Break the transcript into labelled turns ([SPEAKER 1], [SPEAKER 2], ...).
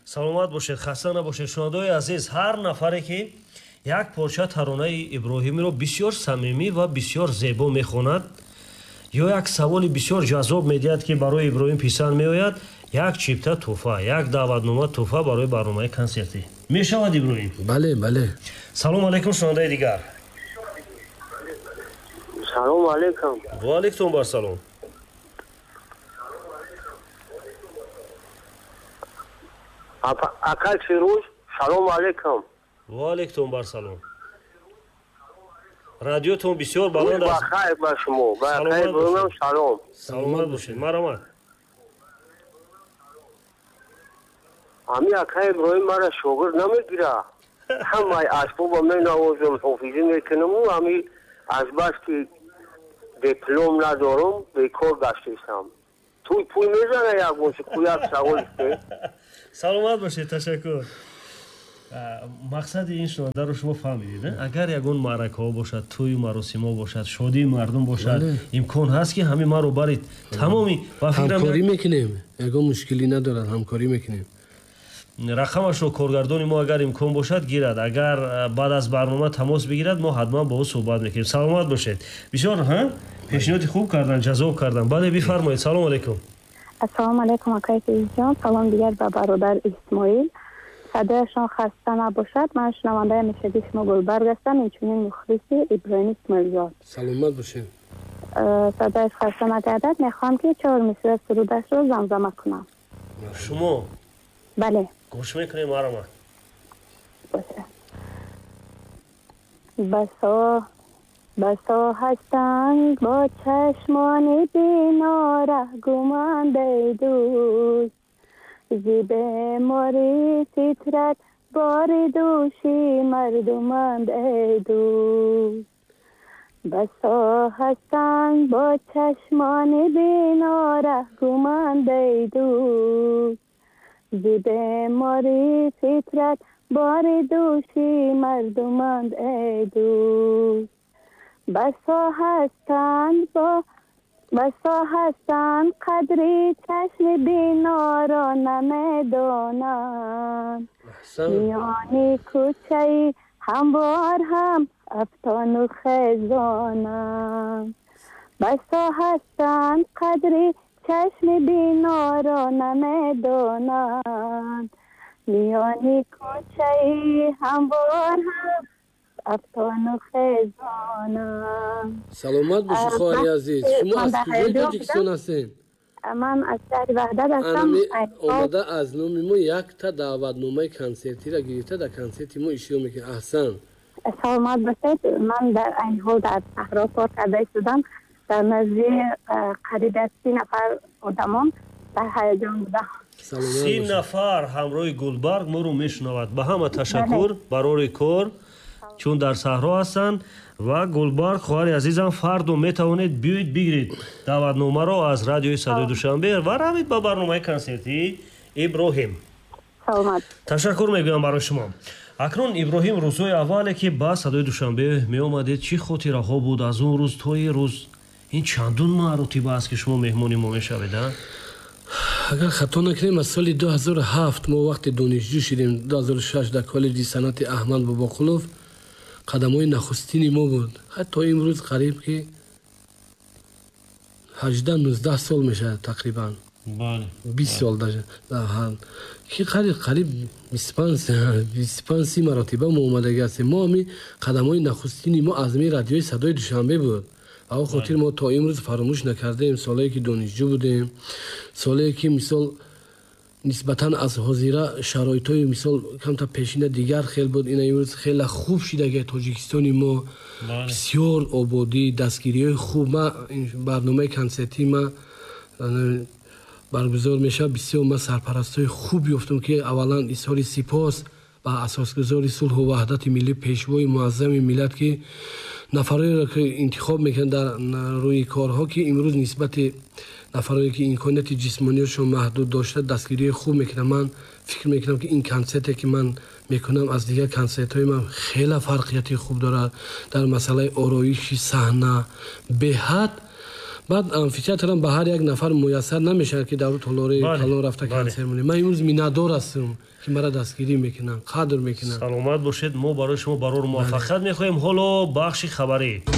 [SPEAKER 1] саломат бошед, хаста набошед. шунавандаои азиз, ҳар нафаре ки як порча таронаи Иброҳимиро бисёр самимӣ ва бисёр зебо мехонад ё як саволи бисёр ҷазоб медиҳад ки барои Иброҳим писанд меояд, як чипта туҳфа, як даъватнома туҳфа барои барномаи консертӣ мешавад. Иброҳим,
[SPEAKER 2] бале бале.
[SPEAKER 1] салом алейкум. шунавандаи дигар.
[SPEAKER 3] салом алейкум.
[SPEAKER 1] ва алейкум барсалом.
[SPEAKER 3] акай Фирӯз, салом алейкум.
[SPEAKER 1] ва алейкум барсалом. радиотон бисёр баланд аст.
[SPEAKER 3] бахайр ба шумо. Бахайр бӯгам салом.
[SPEAKER 1] саломат бошед. маромад.
[SPEAKER 3] ҳами акай Иброҳим мара шогирд намегира. ҳамаи асбоба менавозам, ҳофизӣ мекунам. ҳами азбас ки диплом надорам, бекор гаштисам. туй пул мезана як мусику, як савол исте.
[SPEAKER 1] саломат бошед. ташаккур. мақсади ин шунавандаро шумо фаҳмидед. агар ягон маъракаҳо бошад, тӯю маросимҳо бошад, шодии мардум бошад, имкон ҳаст ки ҳами маро барид тамоми ба фикрам
[SPEAKER 2] ҳамкорӣ мекунем. ягон мушкилӣ надорад, ҳамкорӣ мекунем.
[SPEAKER 1] рақамашро коргардони мо агар имкон бошад гирад. агар баъд аз барнома тамос бигирад, мо ҳатман бо ӯ суҳбат мекунем. саломат бошед. бисёр пешниҳоди хуб кардан, ҷазоб кардан. бале, бифармоед. салом алейкум.
[SPEAKER 4] ассалому алейкум акай Фирӯзҷон. салом дигар ба бародар Исмоил. садояшон хаста набошад. ман шунавандаи ҳамешагии шумо Гулбарг ҳастам, инчунин мухлиси Иброҳим Исмоилзод.
[SPEAKER 2] саломат бошед.
[SPEAKER 4] садояш хаста нагардад. мехоҳам ки 4 мисра сурудашро замзама кунам.
[SPEAKER 1] шумо
[SPEAKER 4] бале,
[SPEAKER 1] гӯш мекунем. марома
[SPEAKER 4] باشه. بسا هستند با چشمان بیناره گمانده دوست، زیب ماری فطرت بار دوشی مردمانده دوست. بسا هستند با چشمان بیناره گمانده دوست، زیب ماری فطرت بار دوشی مردماند ای دوست. بسا هستند قدری چشم بینا را نمیدانند، میانی کوچه هموار هم افسان و خزانند. بسا هستند قدری چشم بینا را نمیدانند، میانی کوچه هموار هم افسان و خزانند.
[SPEAKER 2] سلامت باشی خواهری عزیز. شما از کجای تاجیکستان هستین؟
[SPEAKER 4] من از شهر وحدت هستم.
[SPEAKER 2] آمده از نام ما یک تا دعوتنامه کنسرتی را گرفته در کنسرت ما اشتراک میکنه. احسن.
[SPEAKER 4] سلامت باشید. من در این حال در صحرا کار کرده شدم. در نزدیک قریب 30 نفر آدمان در هیجان بودم.
[SPEAKER 1] 30 нафар ҳамроҳи Гулбарг моро мешунавад. ба ҳама ташаккур барори кор, чун дар саҳро ҳастанд. ва Гулбарг хоҳари азизам, фардо метавонед биёед бигиред даъватномаро аз радиои Садои Душанбе ва равед ба барномаи консертии Иброҳим.
[SPEAKER 4] саломат.
[SPEAKER 1] ташаккур мегӯям барои шумо. акнун Иброҳим, рӯзҳои аввале ки ба Садои Душанбе меомадед, чӣ хотираҳо буд аз он рӯз то ин рӯз? ин чандум маротиба аст ки шумо меҳмони мо мешавед?
[SPEAKER 2] اگر خطا نکنیم از سال 2007 ما وقتی دانشجو شدیم، 2006 در کالج صنعت احمد باباقلوف قدم‌های نخستین ما بود. حتی امروز قریب که 18-19 سال میشه تقریبا.
[SPEAKER 1] بله.
[SPEAKER 2] 20 سال در حال که قریب 25 مراتبه ما اومده هستیم. ما همی قدم‌های نخستین ما از می رادیوی صدای دوشنبه بود. او خاطر ما تا امروز فراموش نکردیم. سالایی که دانشجو بودیم، سالایی که مثال نسبتاً از حاضره شرایطای مثال کم تا پیشینه دیگر خیلی بود. این امروز خیلی خوب شده که تاجیکستان ما بسیار آبادی، دستگیری خوب. ما این برنامه کنسرتی ما برگزار میشه، بسیار ما سرپرستای خوب یافتم که اولا اظهار سپاس با اساسگذار صلح و وحدت ملی، پیشوای معظم ملت که نفرایی را که انتخاب میکنن در روی کارها که امروز نسبت نفرایی که امکانات جسمانیشون محدود داشته دستگیری خوب میکنن. من فکر میکنم که این کنسرتی که من میکنم از دیگر کنسرت های من خیلی فرقیتی خوب داره در مسئله آرایش صحنه. به حد баъд амфитеатрам ба ҳар як нафар муяссар намешавад ки дар толори калон рафта консерт монем. Ман имрӯз миннатдор ҳастам ки мара дастгирӣ мекунам, қадр мекунам.
[SPEAKER 1] саломат бошед. мо барои шумо барор муваффақият мехоҳем. ҳоло бахши хабарӣ.